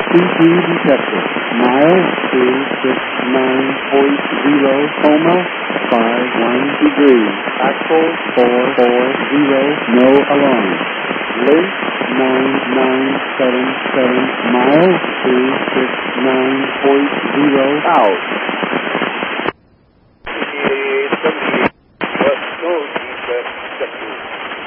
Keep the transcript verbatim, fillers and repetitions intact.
C P detected. Mile two six nine point zero, coma, five one degrees. Axle four four zero, no alarm. Length nine nine seven seven, mile two six nine point zero, out.